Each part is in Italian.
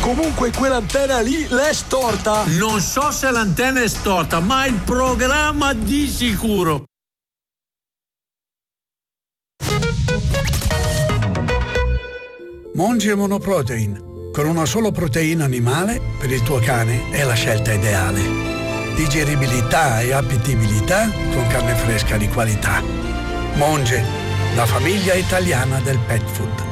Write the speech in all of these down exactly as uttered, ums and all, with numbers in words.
Comunque quell'antenna lì l'è storta. Non so se l'antenna è storta, ma il programma di sicuro. Monge Monoprotein. Con una sola proteina animale, per il tuo cane è la scelta ideale. Digeribilità e appetibilità con carne fresca di qualità. Monge, la famiglia italiana del pet food.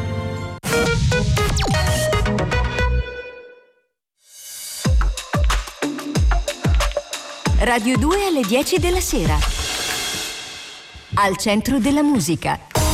Radio due alle dieci della sera. Al centro della musica.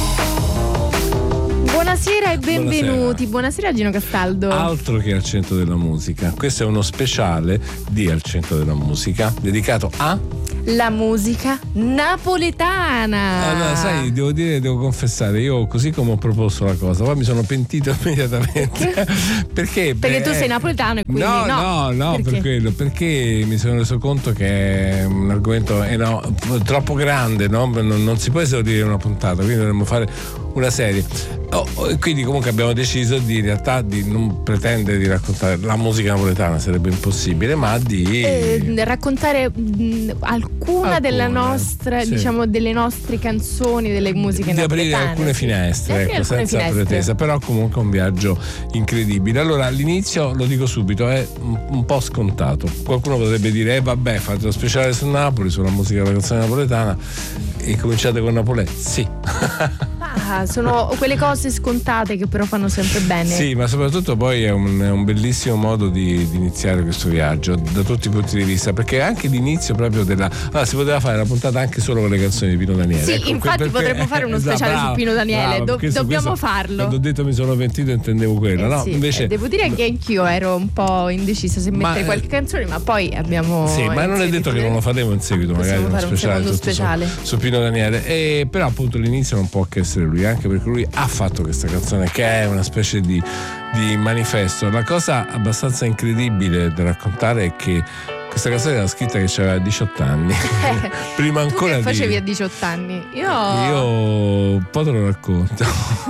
Buonasera e benvenuti. Buonasera, Buonasera Gino Castaldo. Altro che Al centro della musica. Questo è uno speciale di Al centro della musica dedicato a la musica napoletana. Allora, sai, devo dire, devo confessare, io così come ho proposto la cosa, poi mi sono pentito immediatamente. Perché? Perché tu sei napoletano e quindi no. No, no, no, perché? per quello, perché mi sono reso conto che è un argomento eh, no, troppo grande, no? non, non si può esaurire una puntata, quindi dovremmo fare una serie. Oh, quindi comunque abbiamo deciso di in realtà di non pretendere di raccontare la musica napoletana, sarebbe impossibile, ma di eh, raccontare mh, alcuna Alcune, della nostra, sì. diciamo, delle nostre canzoni, delle musiche di napoletane. Di aprire alcune finestre, ecco, alcune senza finestre. pretesa, però comunque un viaggio incredibile. Allora, all'inizio, lo dico subito, è un, un po' scontato. Qualcuno potrebbe dire, eh vabbè, fate lo speciale su Napoli, sulla musica della canzone napoletana, e cominciate con Napolè. Sì. Ah, sono quelle cose scontate che però fanno sempre bene. Sì, ma soprattutto poi è un, è un bellissimo modo di, di iniziare questo viaggio da tutti i punti di vista, perché anche l'inizio proprio della allora, si poteva fare la puntata anche solo con le canzoni di Pino Daniele. Sì, ecco, infatti perché, potremmo fare uno speciale bravo, su Pino Daniele. bravo, Do- questo, dobbiamo questo, farlo. Quando ho detto mi sono pentito intendevo quello, eh, no? Sì. Invece eh, devo dire che anch'io ero un po' indecisa se mettere ma, qualche canzone, ma poi abbiamo sì, ma non è detto che non lo faremo in seguito, magari uno fare speciale, un su, speciale. Su, su Pino Daniele. E però appunto l'inizio non può che essere lui, anche perché lui ha fatto questa canzone che è una specie di, di manifesto. La cosa abbastanza incredibile da raccontare è che questa canzone era scritta che aveva diciotto anni. Eh, Prima tu ancora che facevi di... a diciotto anni? Io Io un po' te lo racconto.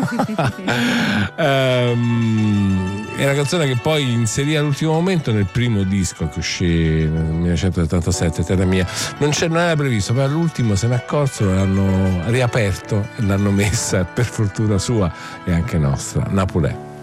um, è una canzone che poi inserì all'ultimo momento nel primo disco che uscì nel millenovecentosettantasette, Terra Mia. Non, c'è, non era previsto, poi all'ultimo se ne accorsero, l'hanno riaperto e l'hanno messa, per fortuna sua e anche nostra, Napolè.